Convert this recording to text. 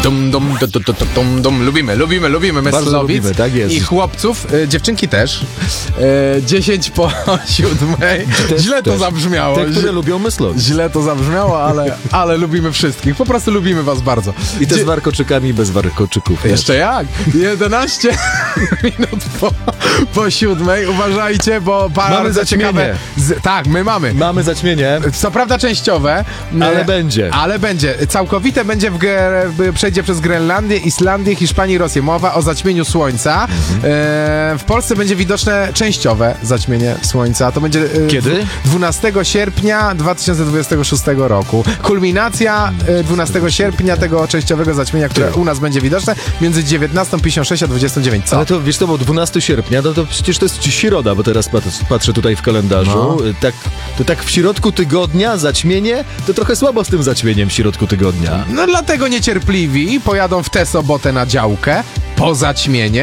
Lubimy Bardzo Myslowic lubimy, tak jest. i chłopców, dziewczynki też. 10 po 7. Źle to też. zabrzmiało. Te, które lubią Myslowic. Źle to zabrzmiało, ale lubimy wszystkich. Po prostu lubimy was bardzo. I te z warkoczykami bez warkoczyków. Jeszcze jak? 11 minut po 7. Uważajcie, bo Mamy bardzo zaćmienie. ciekawe... Tak, my mamy. Mamy zaćmienie, Co prawda częściowe. ale będzie. Ale będzie. Całkowite będzie przejdzie przez Grenlandię, Islandię, Hiszpanię i Rosję. Mowa o zaćmieniu słońca. W Polsce będzie widoczne częściowe zaćmienie słońca. To będzie... Kiedy? 12 sierpnia 2026 roku. Kulminacja 12 sierpnia tego częściowego zaćmienia, które u nas będzie widoczne między 19:56 a 29. Co? Ale to, wiesz, to było 12 sierpnia, to przecież to jest środa, bo teraz patrzę tutaj w kalendarzu. No. Tak w środku tygodnia zaćmienie, to trochę słabo z tym zaćmieniem w środku tygodnia. No dlatego niecierpliwi pojadą w tę sobotę na działkę po zaćmienie